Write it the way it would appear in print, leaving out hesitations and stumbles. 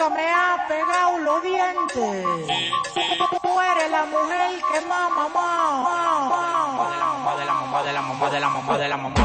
nunca me ha pegado los dientes. Tú eres la mujer que mama, mamá. De la mamá, de la mamá, de la mamá, de la mamá, de la mamá.